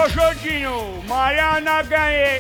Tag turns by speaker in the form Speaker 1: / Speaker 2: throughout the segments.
Speaker 1: Sorgino, Mariana Gaie.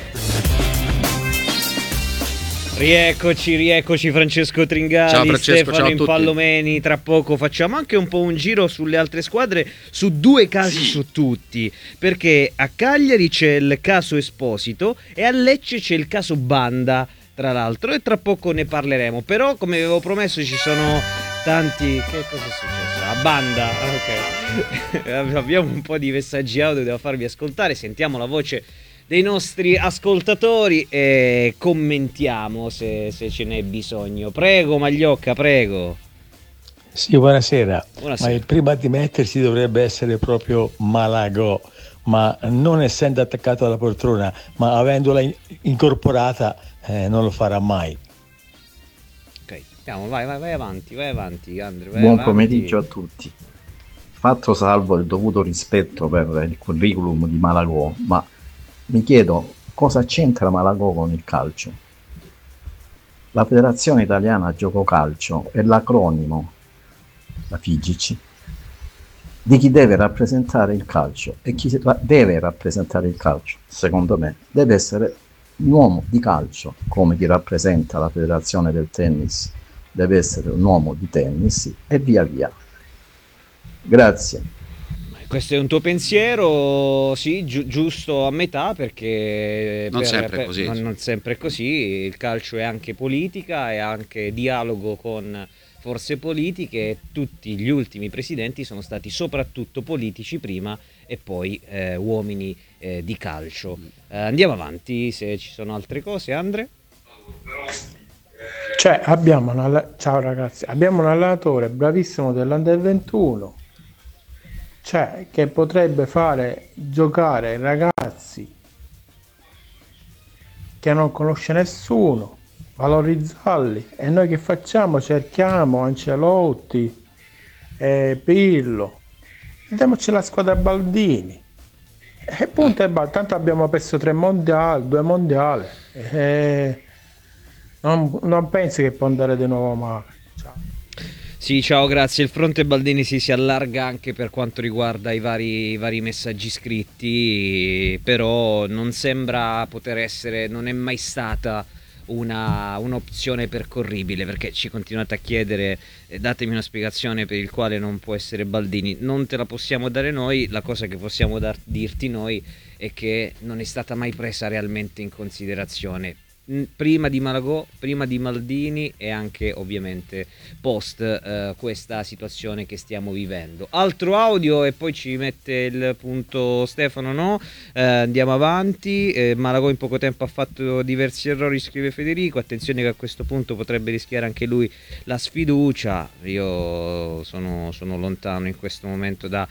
Speaker 2: Rieccoci Francesco Tringali,
Speaker 3: ciao Francesco,
Speaker 2: Stefano
Speaker 3: ciao a tutti.
Speaker 2: Impallomeni. Tra poco facciamo anche un po' un giro sulle altre squadre, su due casi su tutti, perché a Cagliari c'è il caso Esposito e a Lecce c'è il caso Banda, tra l'altro, e tra poco ne parleremo. Però, come avevo promesso, ci sono tanti... Che cosa è successo? A Banda, ok. Abbiamo un po' di messaggi audio, devo farvi ascoltare, sentiamo la voce dei nostri ascoltatori e commentiamo se ce n'è bisogno. Prego Magliocca, prego.
Speaker 4: Sì, buonasera.
Speaker 2: Buonasera.
Speaker 4: Ma il primo a dimettersi dovrebbe essere proprio Malagò, ma non essendo attaccato alla poltrona, ma avendola incorporata, non lo farà mai.
Speaker 2: Ok, andiamo, vai avanti, Andre.
Speaker 5: Buon pomeriggio a tutti. Fatto salvo il dovuto rispetto per il curriculum di Malagò, ma mi chiedo cosa c'entra Malagò con il calcio. La Federazione Italiana Gioco Calcio è l'acronimo, la FIGC, di chi deve rappresentare il calcio, e chi deve rappresentare il calcio, secondo me, deve essere un uomo di calcio, come chi rappresenta la Federazione del Tennis deve essere un uomo di tennis, e via via. Grazie.
Speaker 2: Questo è un tuo pensiero, sì, giusto a metà, perché
Speaker 3: non sempre è così.
Speaker 2: Non sempre è così. Il calcio è anche politica, è anche dialogo con forze politiche. Tutti gli ultimi presidenti sono stati soprattutto politici prima e poi uomini di calcio. Andiamo avanti, se ci sono altre cose, Andre?
Speaker 6: Ciao ragazzi, abbiamo un allenatore bravissimo dell'Under 21, che potrebbe fare giocare ragazzi che non conosce nessuno, valorizzarli, e noi che facciamo? Cerchiamo Ancelotti, Pirlo, diamoci la squadra Baldini e punto e basta. Tanto abbiamo perso 2 mondiali, non pensi che può andare di nuovo male.
Speaker 2: Sì, ciao, grazie. Il fronte Baldini si allarga anche per quanto riguarda i vari messaggi scritti, però non sembra poter essere, non è mai stata un'opzione percorribile, perché ci continuate a chiedere datemi una spiegazione per il quale non può essere Baldini. Non te la possiamo dare noi, la cosa che possiamo dirti noi è che non è stata mai presa realmente in considerazione, prima di Malagò, prima di Maldini e anche ovviamente post questa situazione che stiamo vivendo. Altro audio e poi ci mette il punto Stefano, no? Andiamo avanti. Malagò in poco tempo ha fatto diversi errori, scrive Federico. Attenzione che a questo punto potrebbe rischiare anche lui la sfiducia. Io sono lontano in questo momento da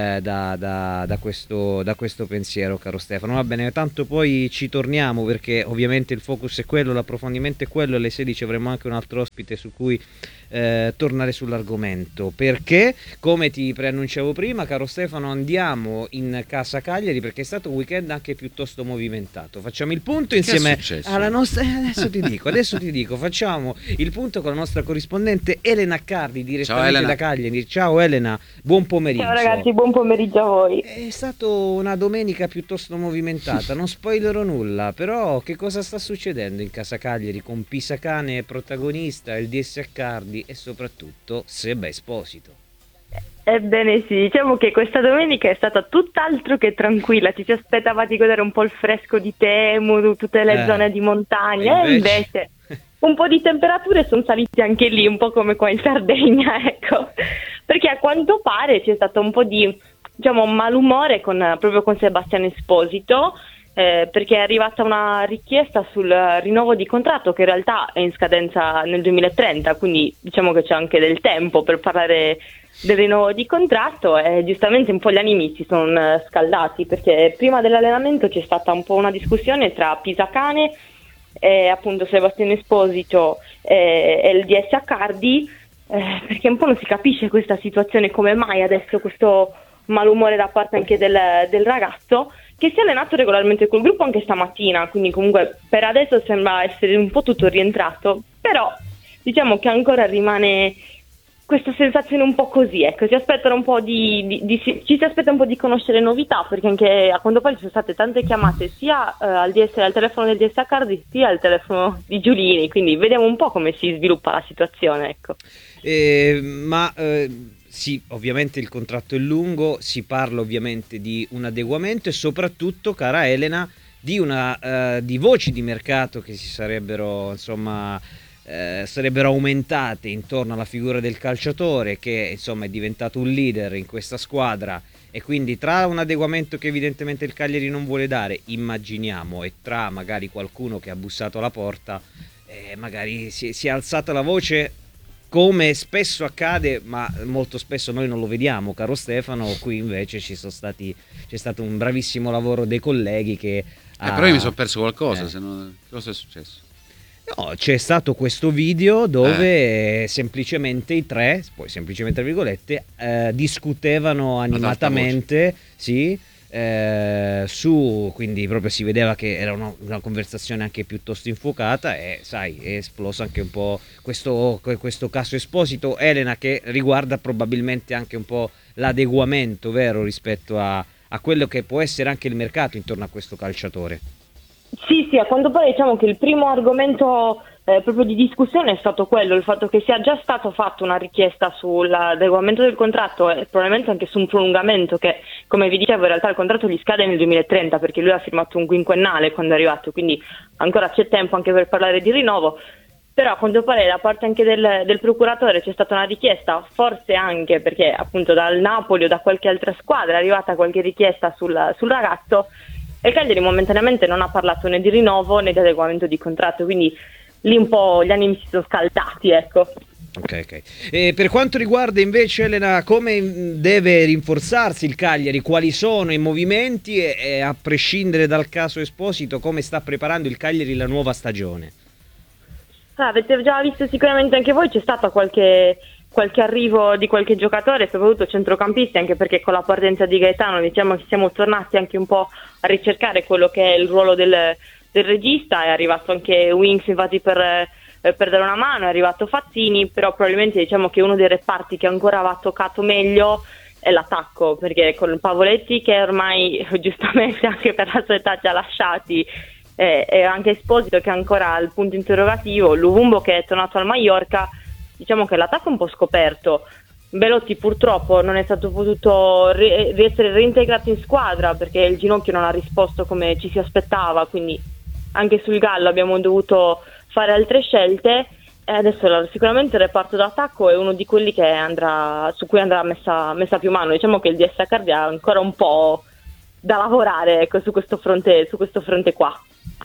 Speaker 2: questo pensiero, caro Stefano. Va bene, tanto poi ci torniamo, perché ovviamente il focus è quello, l'approfondimento è quello. Alle 16 avremo anche un altro ospite su cui tornare sull'argomento, perché come ti preannunciavo prima, caro Stefano, andiamo in casa Cagliari perché è stato un weekend anche piuttosto movimentato. Facciamo il punto insieme alla nostra adesso ti dico, facciamo il punto con la nostra corrispondente Elena Cardi, direttamente da Cagliari. Ciao Elena, buon pomeriggio.
Speaker 7: Ciao ragazzi, buon pomeriggio a voi.
Speaker 2: È stata una domenica piuttosto movimentata, non spoilerò nulla, però che cosa sta succedendo in casa Cagliari con Pisacane protagonista, il DS Cardi e soprattutto Seba Esposito?
Speaker 7: Ebbene sì, diciamo che questa domenica è stata tutt'altro che tranquilla. Ci si aspettava di godere un po' il fresco di Temu, tutte le zone di montagna, e invece un po' di temperature sono salite anche lì, un po' come qua in Sardegna, ecco, perché a quanto pare c'è stato un po' di, diciamo, malumore proprio con Sebastiano Esposito, perché è arrivata una richiesta sul rinnovo di contratto che in realtà è in scadenza nel 2030, quindi diciamo che c'è anche del tempo per parlare del rinnovo di contratto, e giustamente un po' gli animi si sono scaldati, perché prima dell'allenamento c'è stata un po' una discussione tra Pisacane e appunto Sebastiano Esposito e il DS Cardi, perché un po' non si capisce questa situazione, come mai adesso questo malumore da parte anche del ragazzo, che si è allenato regolarmente col gruppo anche stamattina, quindi comunque per adesso sembra essere un po' tutto rientrato, però diciamo che ancora rimane questa sensazione un po' così, ecco, ci aspettano un po' ci si aspetta un po' di conoscere novità, perché anche a quanto pare ci sono state tante chiamate sia al telefono del DS Cardi sia al telefono di Giulini, quindi vediamo un po' come si sviluppa la situazione, ecco.
Speaker 2: Sì, ovviamente il contratto è lungo, si parla ovviamente di un adeguamento e soprattutto, cara Elena, di voci di mercato che si sarebbero, insomma, sarebbero aumentate intorno alla figura del calciatore, che insomma è diventato un leader in questa squadra, e quindi tra un adeguamento che evidentemente il Cagliari non vuole dare, immaginiamo, e tra magari qualcuno che ha bussato alla porta, magari si è alzata la voce, come spesso accade, ma molto spesso noi non lo vediamo, caro Stefano. Qui invece c'è stato un bravissimo lavoro dei colleghi che
Speaker 3: però io mi sono perso qualcosa, se no, cosa è successo?
Speaker 2: No, c'è stato questo video dove semplicemente i tre, poi semplicemente tra virgolette, discutevano animatamente, sì, quindi proprio si vedeva che era una conversazione anche piuttosto infuocata, e sai, è esploso anche un po' questo caso Esposito, Elena, che riguarda probabilmente anche un po' l'adeguamento, vero, rispetto a quello che può essere anche il mercato intorno a questo calciatore.
Speaker 7: Sì, a quanto pare diciamo che il primo argomento proprio di discussione è stato quello, il fatto che sia già stato fatto una richiesta sull'adeguamento del contratto e probabilmente anche su un prolungamento, che come vi dicevo in realtà il contratto gli scade nel 2030, perché lui ha firmato un quinquennale quando è arrivato, quindi ancora c'è tempo anche per parlare di rinnovo. Però a quanto pare da parte anche del procuratore c'è stata una richiesta, forse anche perché appunto dal Napoli o da qualche altra squadra è arrivata qualche richiesta sul ragazzo, e il Cagliari momentaneamente non ha parlato né di rinnovo né di adeguamento di contratto, quindi lì un po' gli animi si sono scaldati, ecco.
Speaker 2: Ok. Per quanto riguarda invece, Elena, come deve rinforzarsi il Cagliari, quali sono i movimenti e a prescindere dal caso Esposito, come sta preparando il Cagliari la nuova stagione?
Speaker 7: Avete già visto sicuramente anche voi, c'è stato qualche arrivo di qualche giocatore, soprattutto centrocampisti, anche perché con la partenza di Gaetano diciamo che siamo tornati anche un po' a ricercare quello che è il ruolo del regista. È arrivato anche Winks infatti per dare una mano, è arrivato Fazzini, però probabilmente diciamo che uno dei reparti che ancora va toccato meglio è l'attacco, perché con Pavoletti che ormai giustamente anche per la sua età ci ha lasciati, e anche Esposito che ancora ha il punto interrogativo, Luvumbo che è tornato al Mallorca, diciamo che l'attacco è un po' scoperto. Belotti purtroppo non è stato potuto essere reintegrato in squadra perché il ginocchio non ha risposto come ci si aspettava, quindi anche sul Gallo abbiamo dovuto fare altre scelte, e adesso sicuramente il reparto d'attacco è uno di quelli che su cui andrà messa più mano. Diciamo che il DS Cardi ha ancora un po' da lavorare, ecco, su questo fronte qua.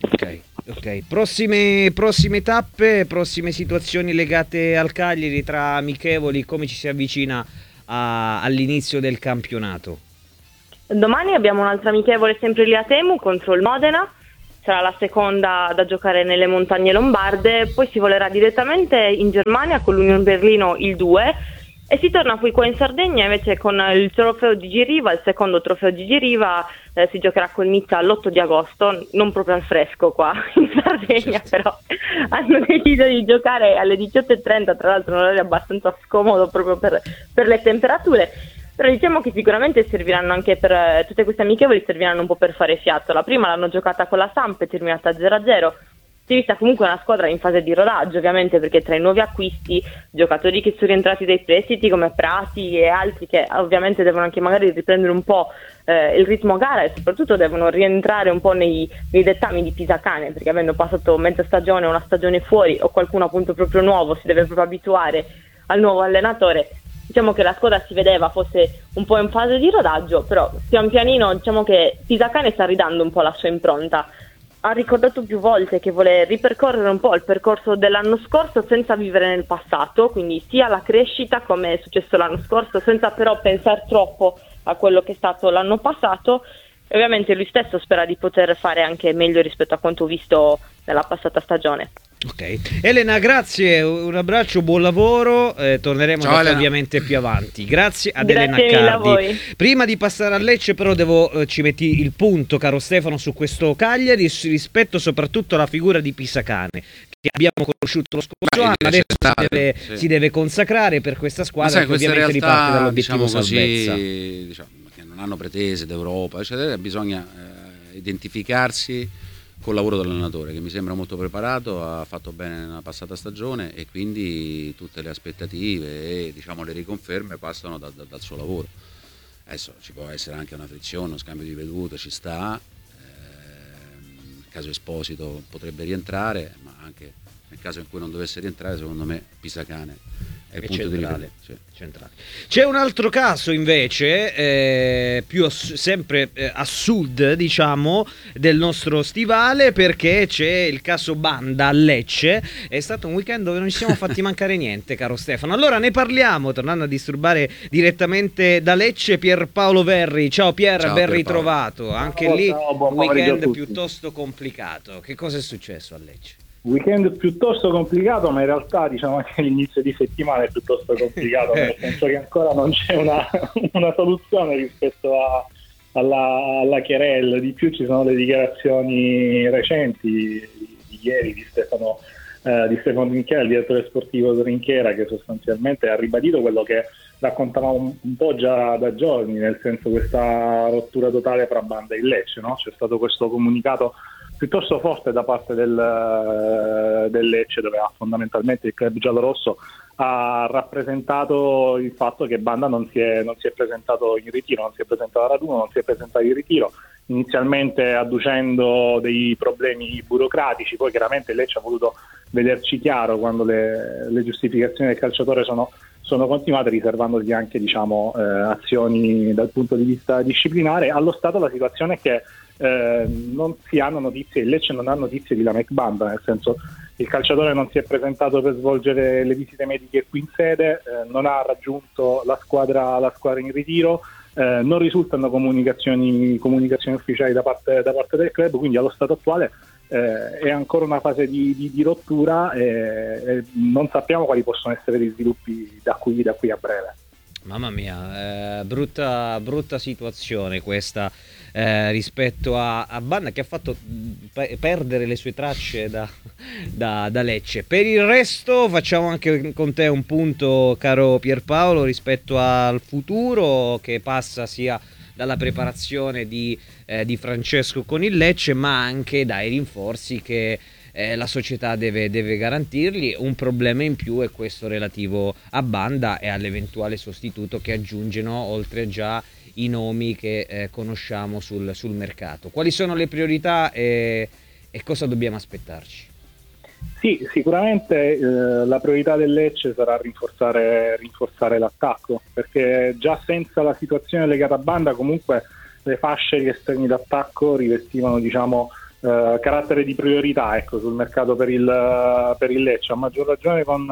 Speaker 2: Ok. Prossime tappe, prossime situazioni legate al Cagliari tra amichevoli, come ci si avvicina all'inizio del campionato?
Speaker 7: Domani abbiamo un'altra amichevole sempre lì a Temu contro il Modena, sarà la seconda da giocare nelle montagne lombarde, poi si volerà direttamente in Germania con l'Union Berlino il 2 e si torna poi qua in Sardegna invece con il trofeo di Giriva, il secondo trofeo di Giriva, si giocherà col Nizza l'8 di agosto, non proprio al fresco qua in Sardegna, però hanno deciso di giocare alle 18:30, tra l'altro un orario abbastanza scomodo proprio per le temperature, però diciamo che sicuramente serviranno anche per tutte queste amichevoli, serviranno un po' per fare fiato. La prima l'hanno giocata con la Samp, è terminata 0-0. Si è vista comunque una squadra in fase di rodaggio, ovviamente, perché tra i nuovi acquisti, giocatori che sono rientrati dai prestiti come Prati e altri che ovviamente devono anche magari riprendere un po' il ritmo a gara e soprattutto devono rientrare un po' nei dettami di Pisacane, perché avendo passato mezza stagione, una stagione fuori, o qualcuno appunto proprio nuovo si deve proprio abituare al nuovo allenatore. Diciamo che la squadra si vedeva fosse un po' in fase di rodaggio, però pian pianino diciamo che Pisacane sta ridando un po' la sua impronta. Ha ricordato più volte che vuole ripercorrere un po' il percorso dell'anno scorso senza vivere nel passato, quindi sia la crescita come è successo l'anno scorso, senza però pensare troppo a quello che è stato l'anno passato. E ovviamente lui stesso spera di poter fare anche meglio rispetto a quanto visto nella passata stagione.
Speaker 2: Ok, Elena, grazie, un abbraccio, buon lavoro, torneremo
Speaker 3: Ciao, Elena.
Speaker 2: ovviamente più avanti. Grazie ad
Speaker 7: Grazie
Speaker 2: Elena
Speaker 7: mille a
Speaker 2: Accardi.
Speaker 7: voi.
Speaker 2: Prima di passare a Lecce però ci metti il punto, caro Stefano, su questo Cagliari rispetto soprattutto alla figura di Pisacane, che abbiamo conosciuto lo scorso
Speaker 3: Ma
Speaker 2: anno,
Speaker 3: il
Speaker 2: adesso
Speaker 3: necessario, sì.
Speaker 2: si deve consacrare per questa
Speaker 3: Ma
Speaker 2: squadra
Speaker 3: sai,
Speaker 2: che
Speaker 3: queste
Speaker 2: ovviamente riparte
Speaker 3: realtà,
Speaker 2: dall'obiettivo
Speaker 3: diciamo
Speaker 2: salvezza.
Speaker 3: così, diciamo, che non hanno pretese d'Europa, eccetera, bisogna identificarsi col lavoro dell'allenatore, che mi sembra molto preparato, ha fatto bene nella passata stagione e quindi tutte le aspettative e diciamo le riconferme passano dal suo lavoro. Adesso ci può essere anche una frizione, uno scambio di vedute, ci sta, nel caso Esposito potrebbe rientrare, ma anche nel caso in cui non dovesse rientrare, secondo me Pisacane è il punto
Speaker 2: centrale,
Speaker 3: di riferimento.
Speaker 2: centrale. C'è un altro caso invece, sempre a sud, diciamo, del nostro stivale, perché c'è il caso Banda a Lecce. È stato un weekend dove non ci siamo fatti mancare niente, caro Stefano. Allora ne parliamo, tornando a disturbare direttamente da Lecce, Pierpaolo Verri. Ciao Pier,
Speaker 3: Ciao,
Speaker 2: ben
Speaker 3: Pierpaolo.
Speaker 2: ritrovato. Anche
Speaker 8: Ciao,
Speaker 2: lì
Speaker 8: buon
Speaker 2: un
Speaker 8: pomeriggio a
Speaker 2: weekend
Speaker 8: tutti.
Speaker 2: piuttosto complicato. Che cosa è successo a Lecce?
Speaker 8: Weekend piuttosto complicato, ma in realtà diciamo anche l'inizio di settimana è piuttosto complicato, nel senso che ancora non c'è una soluzione rispetto alla querela. Di più ci sono le dichiarazioni recenti di ieri di Stefano Trinchera, il direttore sportivo Trinchera, che sostanzialmente ha ribadito quello che raccontavamo un po' già da giorni, nel senso questa rottura totale fra Banda e Lecce, no? C'è stato questo comunicato piuttosto forte da parte del Lecce, dove fondamentalmente il club giallorosso ha rappresentato il fatto che Banda non si è presentato in ritiro, non si è presentato a raduno, non si è presentato in ritiro, inizialmente adducendo dei problemi burocratici, poi chiaramente il Lecce ha voluto vederci chiaro quando le giustificazioni del calciatore sono continuate, riservandogli anche azioni dal punto di vista disciplinare. Allo stato la situazione è che non si hanno notizie, il Lecce non ha notizie di Lamek Banda, nel senso il calciatore non si è presentato per svolgere le visite mediche qui in sede, non ha raggiunto la squadra in ritiro, non risultano comunicazioni ufficiali da parte del club, quindi allo stato attuale è ancora una fase di rottura e non sappiamo quali possono essere gli sviluppi da qui a breve.
Speaker 2: Mamma mia, brutta situazione questa rispetto a Banda, che ha fatto perdere le sue tracce da Lecce. Per il resto facciamo anche con te un punto, caro Pierpaolo, rispetto al futuro, che passa sia dalla preparazione di Francesco con il Lecce, ma anche dai rinforzi che la società deve garantirgli. Un problema in più è questo relativo a Banda e all'eventuale sostituto che aggiungono, oltre già i nomi che conosciamo sul mercato. Quali sono le priorità e cosa dobbiamo aspettarci?
Speaker 8: Sì, sicuramente la priorità del Lecce sarà rinforzare l'attacco, perché già senza la situazione legata a Banda comunque le fasce gli esterni d'attacco rivestivano carattere di priorità, ecco, sul mercato per il Lecce, a maggior ragione con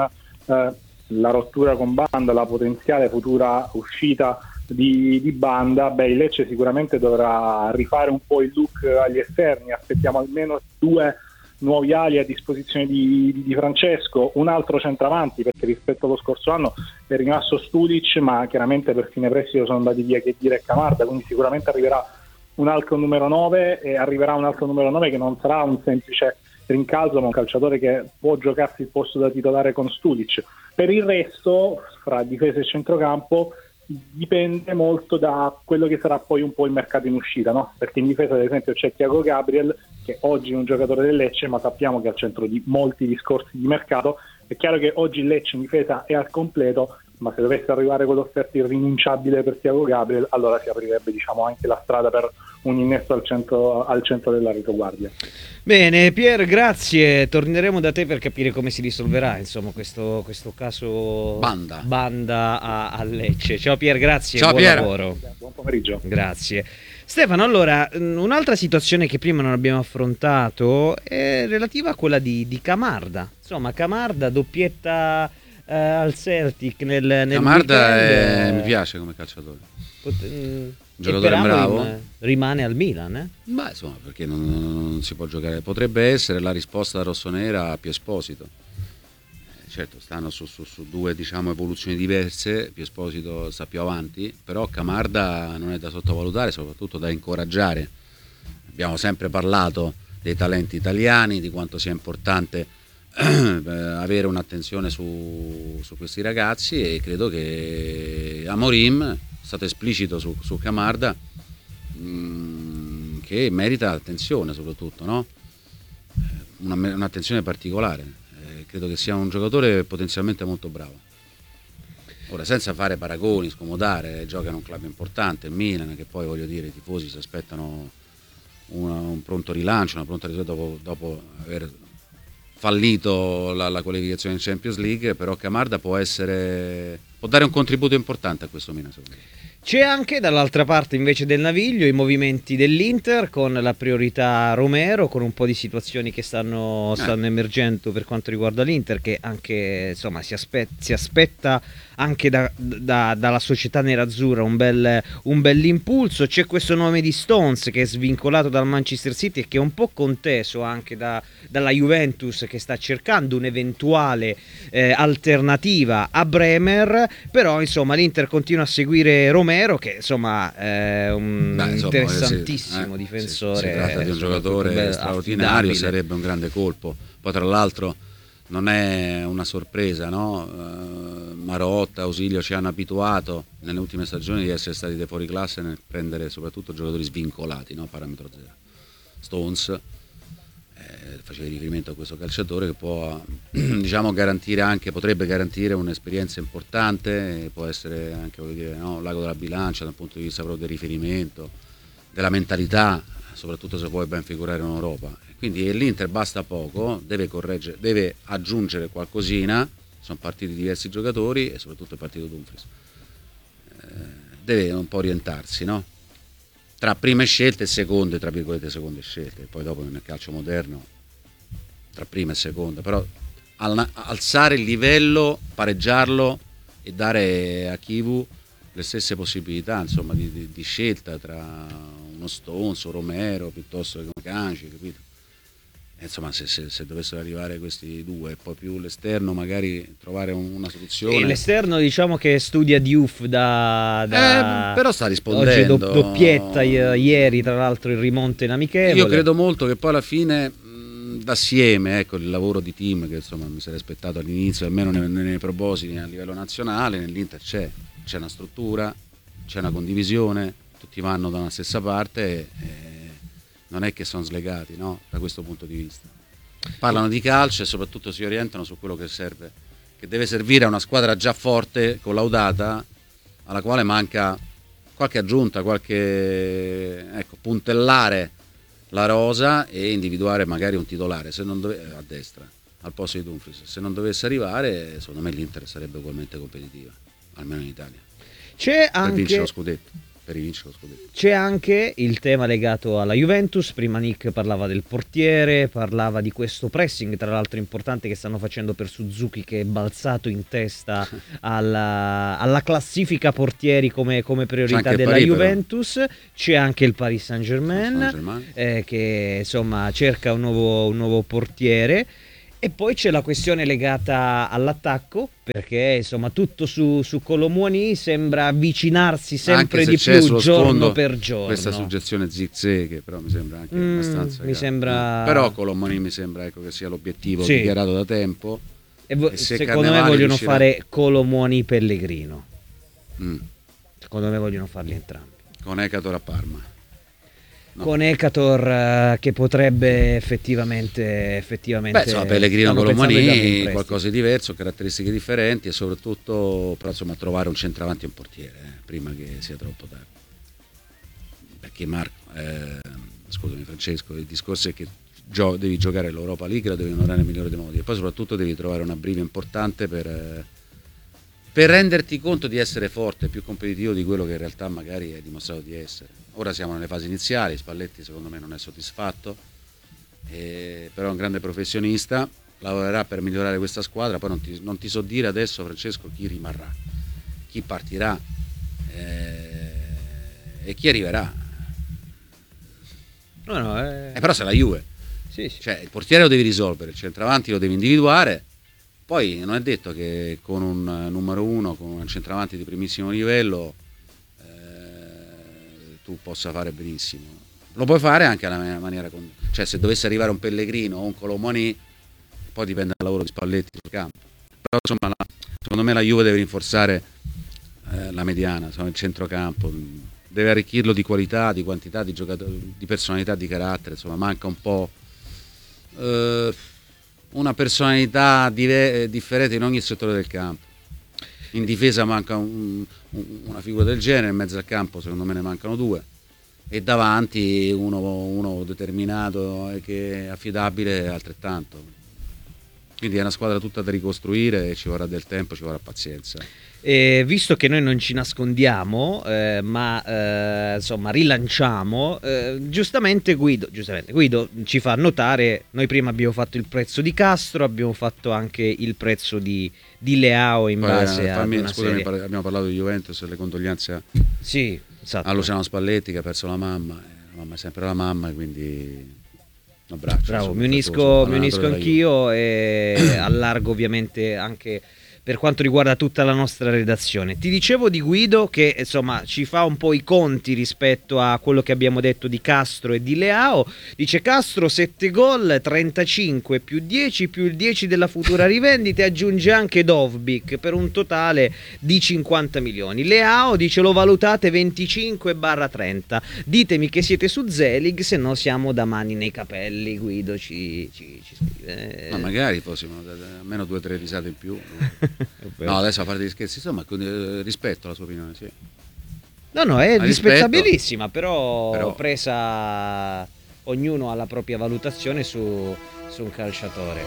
Speaker 8: la rottura con Banda, la potenziale futura uscita di Banda. Il Lecce sicuramente dovrà rifare un po' il look agli esterni, aspettiamo almeno 2 nuovi ali a disposizione di Francesco, un altro centravanti, perché rispetto allo scorso anno è rimasto Studic, ma chiaramente per fine prestito sono andati via Khedira e Camarda, quindi sicuramente arriverà un altro numero 9 e arriverà un altro numero 9 che non sarà un semplice rincalzo, ma un calciatore che può giocarsi il posto da titolare con Studic. Per il resto, fra difesa e centrocampo, dipende molto da quello che sarà poi un po' il mercato in uscita, no? Perché in difesa ad esempio c'è Thiago Gabriel, che oggi è un giocatore del Lecce, ma sappiamo che è al centro di molti discorsi di mercato. È chiaro che oggi il Lecce in difesa è al completo, ma se dovesse arrivare quell'offerta irrinunciabile per Thiago Gabriel, allora si aprirebbe anche la strada per un innesto al centro della retaguardia.
Speaker 2: Bene, Pier, grazie. Torneremo da te per capire come si risolverà questo caso Banda a Lecce. Ciao Pier, grazie.
Speaker 3: Ciao,
Speaker 2: buon
Speaker 3: Pier.
Speaker 2: lavoro.
Speaker 8: Buon pomeriggio.
Speaker 2: Grazie. Stefano, allora, un'altra situazione che prima non abbiamo affrontato è relativa a quella di Camarda. Insomma, Camarda, doppietta al Celtic nel
Speaker 3: Camarda
Speaker 2: weekend,
Speaker 3: mi piace come calciatore.
Speaker 2: un
Speaker 3: giocatore bravo.
Speaker 2: rimane al Milan, eh?
Speaker 3: Beh, insomma, perché non si può giocare. Potrebbe essere la risposta da rossonera a Pio Esposito. Certo, stanno su due, diciamo, evoluzioni diverse. Pio Esposito sta più avanti, però Camarda non è da sottovalutare, soprattutto da incoraggiare. Abbiamo sempre parlato dei talenti italiani, di quanto sia importante avere un'attenzione su questi ragazzi, e credo che Amorim è stato esplicito su Camarda, che merita attenzione, soprattutto, no? Un'attenzione particolare. Credo che sia un giocatore potenzialmente molto bravo. Ora, senza fare paragoni, scomodare, gioca in un club importante, il Milan, che poi, voglio dire, i tifosi si aspettano un pronto rilancio, una pronta risolta dopo aver fallito la qualificazione in Champions League, però Camarda può dare un contributo importante a questo Milan, secondo me.
Speaker 2: C'è anche dall'altra parte invece del naviglio i movimenti dell'Inter, con la priorità Romero, con un po' di situazioni che stanno emergendo per quanto riguarda l'Inter, che anche, insomma, si aspetta anche dalla società nerazzurra un bel impulso. C'è questo nome di Stones che è svincolato dal Manchester City e che è un po' conteso anche dalla Juventus, che sta cercando un'eventuale alternativa a Bremer, però insomma l'Inter continua a seguire Romero, che insomma è un interessantissimo difensore.
Speaker 3: Si tratta di un giocatore straordinario, sarebbe un grande colpo. Poi tra l'altro non è una sorpresa, no? Marotta, Ausilio ci hanno abituato nelle ultime stagioni di essere stati dei fuori classe nel prendere soprattutto giocatori svincolati, no? Parametro zero. Stones faceva riferimento a questo calciatore che può, diciamo, potrebbe garantire un'esperienza importante, può essere anche, voglio dire, no, l'ago della bilancia dal punto di vista proprio del riferimento, della mentalità, soprattutto se vuoi ben figurare in Europa. Quindi l'Inter basta poco, deve aggiungere qualcosina. Sono partiti diversi giocatori e soprattutto è partito Dumfries. Deve un po' orientarsi, no? Tra prime scelte e seconde, tra virgolette seconde scelte. Poi dopo nel calcio moderno tra prima e seconda, però alzare il livello, pareggiarlo e dare a Chivu le stesse possibilità, insomma, di scelta tra uno Stones, un Romero piuttosto che un Canci, capito? Insomma, se dovessero arrivare questi due e poi più l'esterno, magari trovare una soluzione.
Speaker 2: E l'esterno, diciamo che studia Diouf
Speaker 3: però sta rispondendo.
Speaker 2: Oggi doppietta ieri, tra l'altro, il rimonte in amichevole.
Speaker 3: Io credo molto che poi alla fine d'assieme, ecco, il lavoro di team che insomma mi sarei aspettato all'inizio, almeno nei propositi a livello nazionale, nell'Inter c'è una struttura, c'è una condivisione, tutti vanno da una stessa parte e non è che sono slegati, no? Da questo punto di vista. Parlano di calcio e soprattutto si orientano su quello che serve, che deve servire a una squadra già forte, collaudata, alla quale manca qualche aggiunta, puntellare la rosa e individuare magari un titolare a destra, al posto di Dumfries. Se non dovesse arrivare, secondo me l'Inter sarebbe ugualmente competitiva, almeno in Italia. Per vincere lo scudetto.
Speaker 2: C'è anche il tema legato alla Juventus. Prima Nick parlava del portiere, parlava di questo pressing, tra l'altro importante, che stanno facendo per Suzuki, che è balzato in testa alla classifica portieri come priorità della Juventus. C'è anche il Paris Saint-Germain, che insomma cerca un nuovo portiere. E poi c'è la questione legata all'attacco, perché insomma tutto su Colomouani sembra avvicinarsi sempre di più giorno per giorno.
Speaker 3: Questa suggezione zig-zag, che però mi sembra anche abbastanza. Però Colomouani mi sembra, ecco, che sia l'obiettivo dichiarato da tempo.
Speaker 2: E secondo me vogliono fare Colomouani Pellegrino. Secondo me vogliono farli entrambi.
Speaker 3: Con Ekator a Parma. No.
Speaker 2: Con Ekator che potrebbe effettivamente
Speaker 3: insomma, Pellegrino Colomouani qualcosa di diverso, caratteristiche differenti e soprattutto però, insomma, trovare un centravanti e un portiere prima che sia troppo tardi, perché scusami Francesco, il discorso è che devi giocare l'Europa League, la devi onorare nel migliore dei modi e poi soprattutto devi trovare una brivia importante per renderti conto di essere forte, più competitivo di quello che in realtà magari è dimostrato di essere. Ora siamo nelle fasi iniziali, Spalletti secondo me non è soddisfatto, però è un grande professionista, lavorerà per migliorare questa squadra. Poi non ti so dire adesso, Francesco, chi rimarrà, chi partirà e chi arriverà. Però se la Juve, cioè il portiere lo devi risolvere, il centravanti lo devi individuare, poi non è detto che con un numero 1, con un centravanti di primissimo livello tu possa fare benissimo. Lo puoi fare anche alla maniera, cioè se dovesse arrivare un Pellegrino o un Colomoni, poi dipende dal lavoro di Spalletti sul campo. Però insomma secondo me la Juve deve rinforzare la mediana, insomma, il centrocampo, deve arricchirlo di qualità, di quantità, di giocatori, di personalità, di carattere, insomma manca un po' una personalità differente in ogni settore del campo. In difesa manca una figura del genere, in mezzo al campo secondo me ne mancano 2 e davanti uno determinato e che è affidabile altrettanto. Quindi è una squadra tutta da ricostruire e ci vorrà del tempo, ci vorrà pazienza.
Speaker 2: Visto che noi non ci nascondiamo, ma insomma rilanciamo, giustamente Guido ci fa notare, noi prima abbiamo fatto il prezzo di Castro, abbiamo fatto anche il prezzo di Leao in base a una serie.
Speaker 3: Abbiamo parlato di Juventus e le condoglianze
Speaker 2: esatto.
Speaker 3: a Luciano Spalletti che ha perso la mamma è sempre la mamma, quindi un abbraccio.
Speaker 2: Bravo, mi unisco anch'io e allargo ovviamente anche per quanto riguarda tutta la nostra redazione. Ti dicevo di Guido che insomma ci fa un po' i conti rispetto a quello che abbiamo detto di Castro e di Leao. Dice Castro 7 gol, 35 più 10 più il 10 della futura rivendita, aggiunge anche Dovbyk per un totale di 50 milioni. Leao dice lo valutate 25/30. Ditemi che siete su Zelig, se no siamo da mani nei capelli. Guido ci scrive.
Speaker 3: Ma magari fossimo almeno 2 o 3 risate in più. No, adesso a parte gli scherzi, insomma, rispetto alla sua opinione, sì.
Speaker 2: No, è rispettabilissima, però presa, ognuno ha la propria valutazione su un calciatore.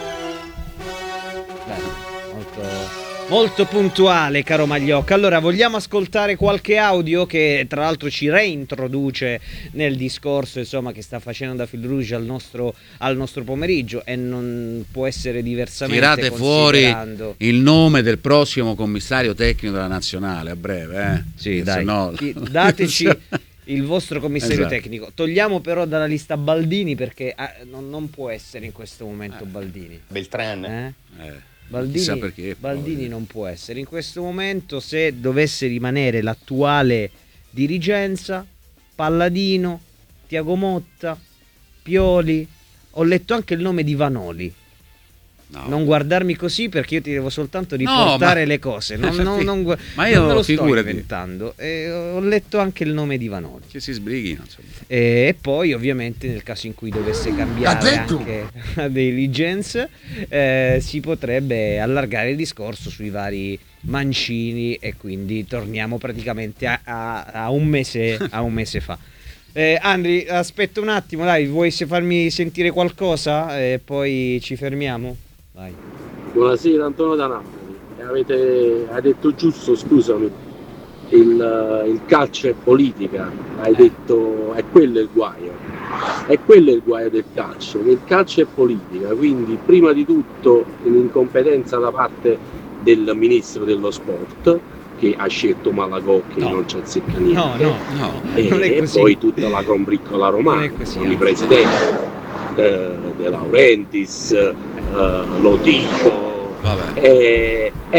Speaker 2: Bello, molto puntuale, caro Magliocca. Allora, vogliamo ascoltare qualche audio che tra l'altro ci reintroduce nel discorso, insomma, che sta facendo da fil rouge al nostro pomeriggio, e non può essere diversamente.
Speaker 3: Tirate fuori il nome del prossimo commissario tecnico della nazionale a breve,
Speaker 2: Sì, dai. No... Dateci il vostro commissario tecnico. Togliamo però dalla lista Baldini, perché non può essere in questo momento Baldini.
Speaker 9: Beltran.
Speaker 2: Baldini non può essere in questo momento. Se dovesse rimanere l'attuale dirigenza, Palladino, Tiago Motta, Pioli, ho letto anche il nome di Vanoli. No. Non guardarmi così, perché io ti devo soltanto riportare le cose. Ma io non me lo sto inventando. Ho letto anche il nome di Vanoli.
Speaker 3: Che si sbrighino.
Speaker 2: E poi ovviamente nel caso in cui dovesse cambiare anche dirigenza, si potrebbe allargare il discorso sui vari Mancini, e quindi torniamo praticamente a un mese fa. Andri, aspetta un attimo, dai, vuoi farmi sentire qualcosa e poi ci fermiamo? Vai.
Speaker 10: Buonasera, Antonio da Napoli. Hai detto giusto, scusami, il calcio è politica, hai detto, è quello il guaio del calcio, che il calcio è politica, quindi prima di tutto un'incompetenza da parte del ministro dello sport, che ha scelto Malagò, che non ci azzecca niente, e poi tutta la combriccola romana con i presidenti De Laurentiis, Lodico,